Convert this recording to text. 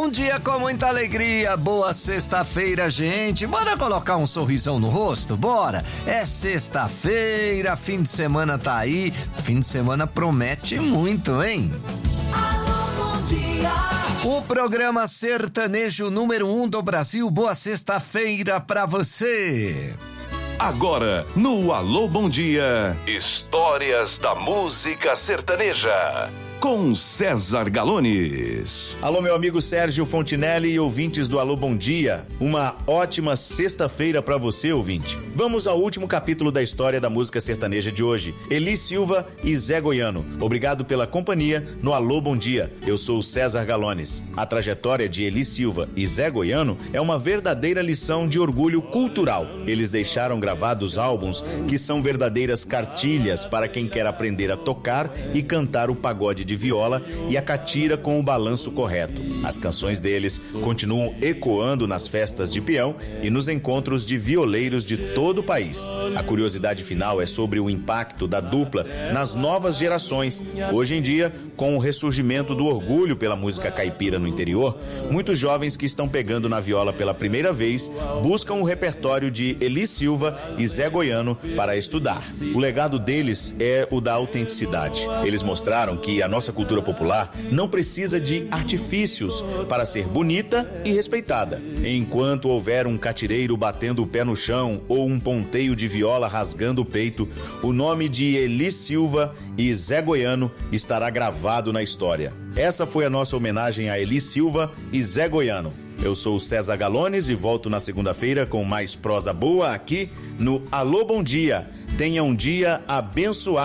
Um dia com muita alegria, boa sexta-feira, gente. Bora colocar um sorrisão no rosto? Bora! É sexta-feira, fim de semana tá aí. Fim de semana promete muito, hein? Alô, bom dia. O programa sertanejo número 1 do Brasil. Boa sexta-feira pra você. Agora, no Alô Bom Dia, histórias da música sertaneja, com César Galones. Alô, meu amigo Sérgio Fontinelli e ouvintes do Alô Bom Dia. Uma ótima sexta-feira pra você, ouvinte. Vamos ao último capítulo da história da música sertaneja de hoje. Eli Silva e Zé Goiano. Obrigado pela companhia no Alô Bom Dia. Eu sou o César Galones. A trajetória de Eli Silva e Zé Goiano é uma verdadeira lição de orgulho cultural. Eles deixaram gravados álbuns que são verdadeiras cartilhas para quem quer aprender a tocar e cantar o pagode de viola e a catira com o balanço correto. As canções deles continuam ecoando nas festas de peão e nos encontros de violeiros de todo o país. A curiosidade final é sobre o impacto da dupla nas novas gerações. Hoje em dia, com o ressurgimento do orgulho pela música caipira no interior, muitos jovens que estão pegando na viola pela primeira vez buscam o repertório de Eli Silva e Zé Goiano para estudar. O legado deles é o da autenticidade. Eles mostraram que a nossa cultura popular não precisa de artifícios para ser bonita e respeitada. Enquanto houver um catireiro batendo o pé no chão ou um ponteio de viola rasgando o peito, o nome de Eli Silva e Zé Goiano estará gravado na história. Essa foi a nossa homenagem a Eli Silva e Zé Goiano. Eu sou o César Galones e volto na segunda-feira com mais prosa boa aqui no Alô Bom Dia. Tenha um dia abençoado.